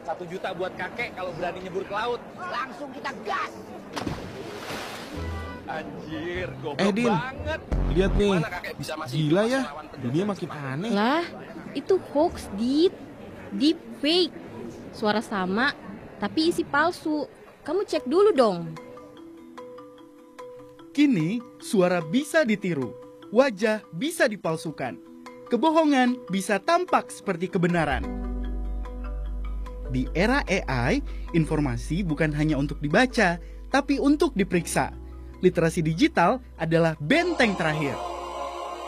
1 juta buat kakek kalau berani nyebur ke laut. Langsung kita gas. Anjir, goblok Din, banget. lihat nih. Mana kakek bisa masih Gila hidup ya, melawan penjajah dunia makin Jepang? aneh. Lah, itu hoax, Deep fake. Suara sama, tapi isi palsu. Kamu cek dulu dong. Kini, suara bisa ditiru, wajah bisa dipalsukan, kebohongan bisa tampak seperti kebenaran. Di era AI, informasi bukan hanya untuk dibaca, tapi untuk diperiksa. Literasi digital adalah benteng terakhir.